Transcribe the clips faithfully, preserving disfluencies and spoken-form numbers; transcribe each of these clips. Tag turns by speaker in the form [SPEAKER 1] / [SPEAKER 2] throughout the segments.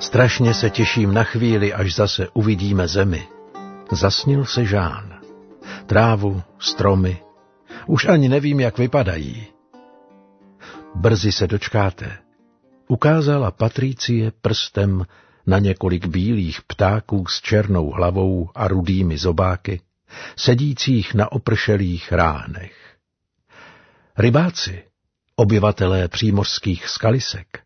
[SPEAKER 1] Strašně se těším na chvíli, až zase uvidíme zemi. Zasnil se Jean. Trávu, stromy. Už ani nevím, jak vypadají. Brzy se dočkáte. Ukázala Patricie prstem na několik bílých ptáků s černou hlavou a rudými zobáky, sedících na opršelých ránech. Rybáci, obyvatelé přímořských skalisek.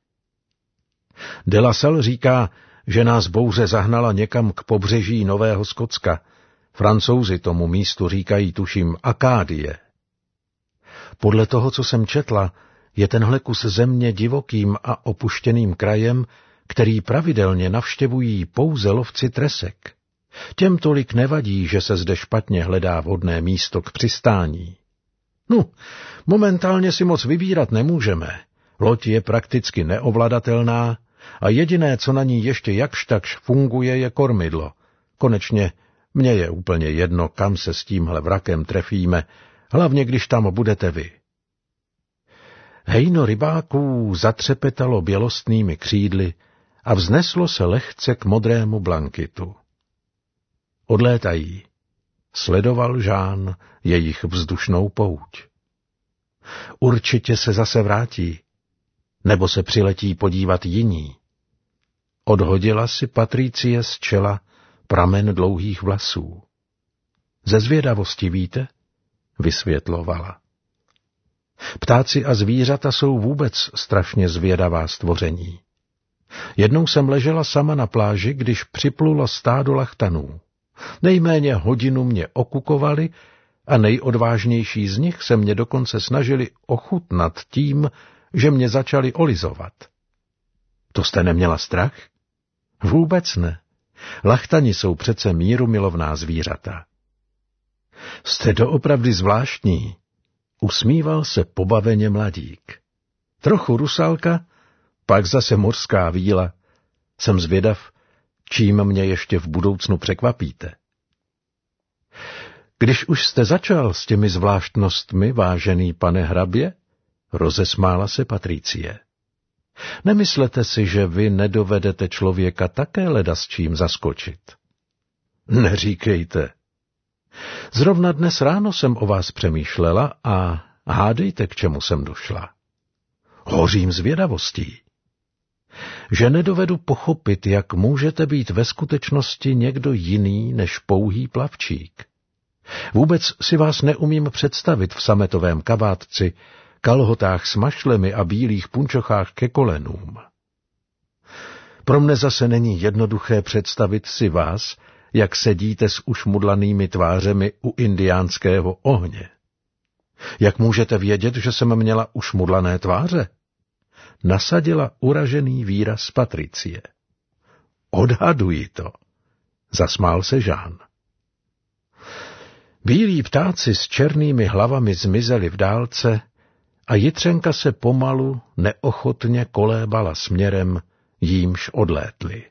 [SPEAKER 1] De La Salle říká, že nás bouře zahnala někam k pobřeží Nového Skotska. Francouzi tomu místu říkají, tuším, Akádie. Podle toho, co jsem četla, je tenhle kus země divokým a opuštěným krajem, který pravidelně navštěvují pouze lovci tresek. Těm tolik nevadí, že se zde špatně hledá vhodné místo k přistání. No, momentálně si moc vybírat nemůžeme. Loď je prakticky neovladatelná a jediné, co na ní ještě jakž takž funguje, je kormidlo. Konečně mně je úplně jedno, kam se s tímhle vrakem trefíme, hlavně když tam budete vy. Hejno rybáků zatřepetalo bělostnými křídly a vzneslo se lehce k modrému blankitu. Odlétají. Sledoval Jean jejich vzdušnou pouť. Určitě se zase vrátí, nebo se přiletí podívat jiní. Odhodila si Patricie z čela pramen dlouhých vlasů. Ze zvědavosti, víte? Vysvětlovala. Ptáci a zvířata jsou vůbec strašně zvědavá stvoření. Jednou jsem ležela sama na pláži, když připlulo stádo lachtanů. Nejméně hodinu mě okukovali a nejodvážnější z nich se mě dokonce snažili ochutnat tím, že mě začali olizovat. To jste neměla strach? Vůbec ne. Lachtani jsou přece mírumilovná zvířata. Jste doopravdy zvláštní, usmíval se pobaveně mladík. Trochu rusálka, pak zase mořská víla. Jsem zvědav, čím mě ještě v budoucnu překvapíte. Když už jste začal s těmi zvláštnostmi, vážený pane hrabě, rozesmála se Patricie. Nemyslete si, že vy nedovedete člověka také leda s čím zaskočit? Neříkejte. Zrovna dnes ráno jsem o vás přemýšlela a hádejte, k čemu jsem došla. Hořím zvědavostí. Že nedovedu pochopit, jak můžete být ve skutečnosti někdo jiný než pouhý plavčík. Vůbec si vás neumím představit v sametovém kabátci, kalhotách s mašlemi a bílých punčochách ke kolenům. Pro mne zase není jednoduché představit si vás, jak sedíte s ušmudlanými tvářemi u indiánského ohně. Jak můžete vědět, že jsem měla ušmudlané tváře? Nasadila uražený výraz Patricie. Odhaduji to, zasmál se Jean. Bílí ptáci s černými hlavami zmizeli v dálce a Jitřenka se pomalu, neochotně kolébala směrem, jímž odlétli.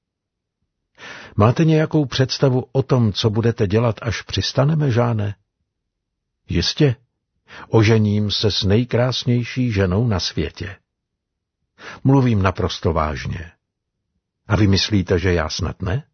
[SPEAKER 1] Máte nějakou představu o tom, co budete dělat, až přistaneme, Jeane? Jistě, ožením se s nejkrásnější ženou na světě. Mluvím naprosto vážně. A vy myslíte, že já snad ne?